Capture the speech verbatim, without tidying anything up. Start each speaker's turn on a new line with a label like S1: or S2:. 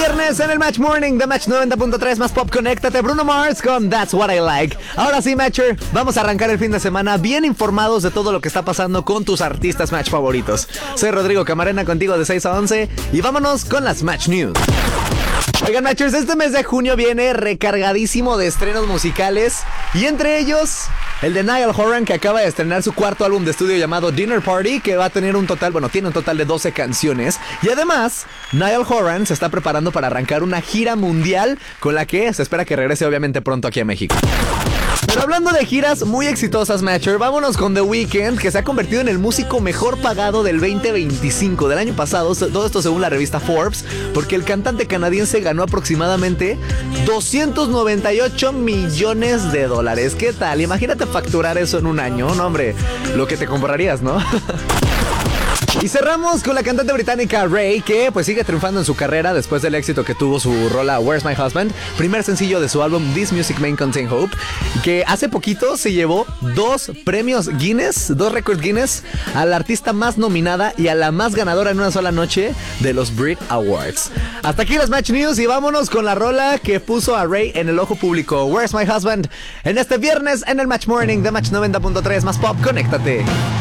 S1: viernes en el Match Morning de Match noventa punto tres más pop. Conéctate, Bruno Mars con That's What I Like. Ahora sí, Matcher, vamos a arrancar el fin de semana bien informados de todo lo que está pasando con tus artistas Match favoritos. Soy Rodrigo Camarena, contigo de seis a once y vámonos con las Match News. Oigan, Matchers, este mes de junio viene recargadísimo de estrenos musicales y entre ellos el de Niall Horan, que acaba de estrenar su cuarto álbum de estudio llamado Dinner Party, que va a tener un total, bueno, tiene un total de doce canciones. Y además, Niall Horan se está preparando para arrancar una gira mundial con la que se espera que regrese obviamente pronto aquí a México. Pero hablando de giras muy exitosas, Matcher, vámonos con The Weeknd, que se ha convertido en el músico mejor pagado del veinte veinticinco, del año pasado, todo esto según la revista Forbes, porque el cantante canadiense ganó aproximadamente doscientos noventa y ocho millones de dólares. ¿Qué tal? Imagínate facturar eso en un año, no, hombre, lo que te comprarías, ¿no? Y cerramos con la cantante británica Ray, que pues sigue triunfando en su carrera después del éxito que tuvo su rola Where's My Husband, primer sencillo de su álbum This Music May Contain Hope, que hace poquito se llevó dos premios Guinness, dos récords Guinness, a la artista más nominada y a la más ganadora en una sola noche de los Brit Awards. Hasta aquí las Match News y vámonos con la rola que puso a Ray en el ojo público, Where's My Husband, en este viernes en el Match Morning de Match noventa punto tres más pop. Conéctate.